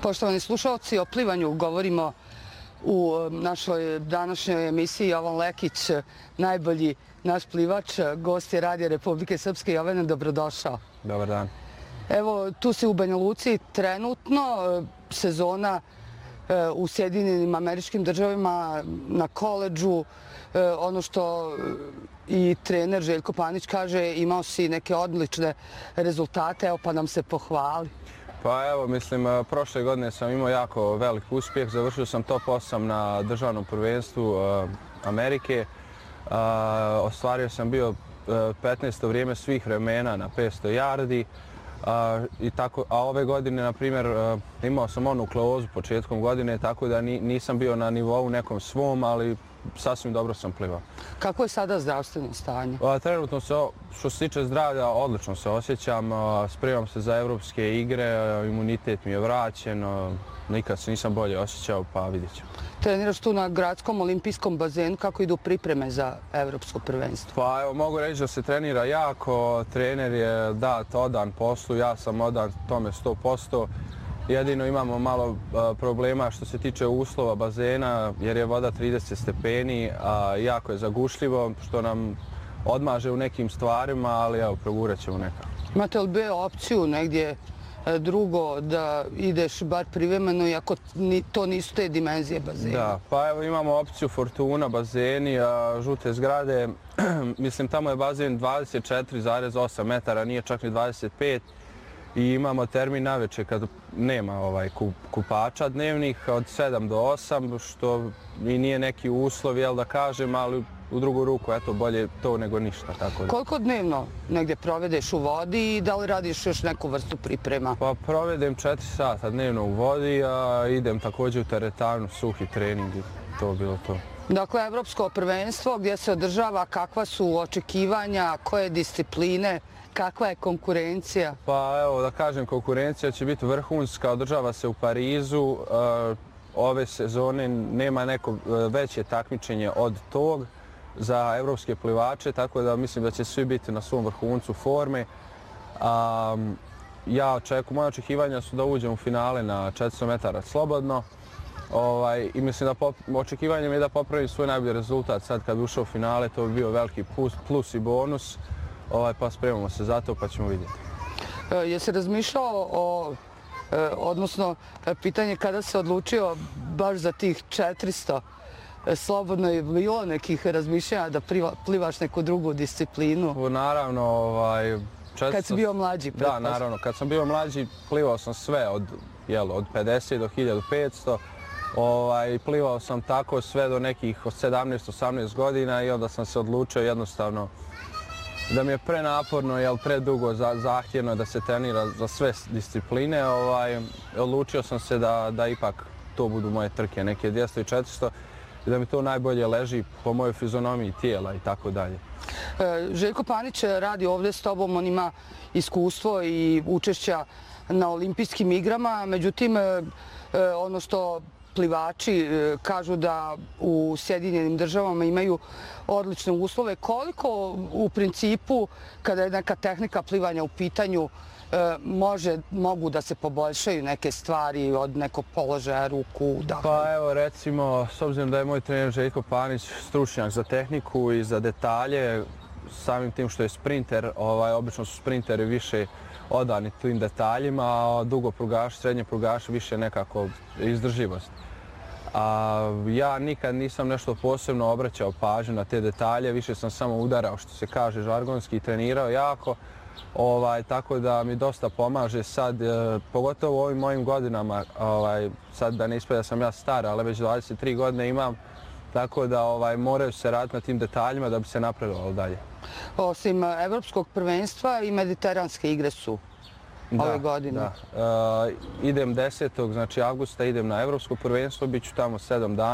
Poštovani slušalci, o plivanju govorimo u našoj današnjoj emisiji. Jovan Lekić, najbolji naš plivač, gost je Radija Republike Srpske. Jovane, dobrodošao. Dobar dan. Evo, tu si u Banja Luci trenutno, sezona u Sjedinjenim Američkim Državama na koledžu. Ono što i trener Željko Panić kaže, imao si neke odlične rezultate, evo pa nam se pohvali. Pa evo, mislim, prošle godine sam imao jako velik uspjeh. Završio sam top 8 na državnom prvenstvu Amerike. Ostvario sam bio 15. vrijeme svih vremena na 500 yardi. A ove godine, na primjer, imao sam onu nukleozu početkom godine, tako da nisam bio na nivou nekom svom, ali sasvim dobro sam plivao. Kako je sada zdravstveno stanje? Trenutno što se tiče zdravlja, odlično se osjećam. Spremam se za evropske igre, imunitet mi je vraćen, nikad se nisam bolje osjećao, pa vidjet ćemo. Treniraš tu na gradskom olimpijskom bazenu, kako idu pripreme za evropsko prvenstvo? Pa evo, mogu reći da se trenira jako, trener je odan poslu, ja sam odan tome 100%. Jedino imamo malo problema što se tiče uslova bazena, jer je voda 30 stepeni, a jako je zagušljivo, što nam odmaže u nekim stvarima, ali evo, progurat ćemo nekako. Imate li bio opciju negdje drugo da ideš bar privremeno, iako to nisu te dimenzije bazena? Da, pa evo imamo opciju Fortuna bazeni, žute zgrade. Mislim, tamo je bazen 24,8 metara, nije čak ni 25. I imamo termin navečer kad nema kupača dnevnih od 7 do 8, što i nije neki uslov, jel da kažem, ali u drugu ruku, eto, bolje to nego ništa. Tako da. Koliko dnevno negdje provedeš u vodi i da li radiš još neku vrstu priprema? Pa provedem 4 sata dnevno u vodi, a idem također u teretanu, suhi trening i to bilo to. Dakle, evropsko prvenstvo gdje se održava, kakva su očekivanja, koje discipline, kakva je konkurencija? Pa evo da kažem, konkurencija će biti vrhunska, održava se u Parizu. Ove sezone nema neko veće takmičenje od tog za evropske plivače, tako da mislim da će svi biti na svom vrhuncu forme. Moje očekivanja su da uđem u finale na 400 metara slobodno. I mislim da očekivanje mi je da popravim svoj najbolji rezultat. Sad kad bi ušao u finale, to bi bio veliki plus i bonus. Pa spremamo se za to, pa ćemo vidjeti. Jesi razmišljao odnosno pitanje kada se odlučio baš za tih 400, slobodno je bilo nekih razmišljanja da plivaš neku drugu disciplinu? Naravno, kad si bio mlađi? Da, naravno. Kad sam bio mlađi, plivao sam sve od 50 do 1500. Plivao sam tako sve do nekih 17-18 godina i onda sam se odlučio jednostavno da mi je prenaporno, predugo zahtjevno da se trenira za sve discipline. Odlučio sam se da ipak to budu moje trke, neke 200 i 400, i da mi to najbolje leži po mojoj fizionomiji tijela i tako dalje. Željko Panić radi ovdje s tobom, on ima iskustvo i učešća na olimpijskim igrama, međutim, ono što plivači kažu da u Sjedinjenim Državama imaju odlične uslove. Koliko u principu, kada je neka tehnika plivanja u pitanju, mogu da se poboljšaju neke stvari od nekog položaja ruku? Pa evo recimo, s obzirom da je moj trener Željko Panić stručnjak za tehniku i za detalje, samim tim što je sprinter, obično su sprinteri više odani tim detaljima, a dugoprugaši, srednje prugaši više nekako izdrživost. Ja nikad nisam nešto posebno obraćao pažnju na te detalje, više sam samo udarao, što se kaže žargonski, trenirao jako, tako da mi dosta pomaže sad, pogotovo u ovim mojim godinama, sad da ne ispada da sam ja star, ali već 23 godine imam, tako da moraju se raditi na tim detaljima da bi se napredovalo dalje. Osim evropskog prvenstva i mediteranske igre su ove godine. Da. Idem 10. Znači avgusta idem na evropsko prvenstvo, bit ću tamo 7 dana.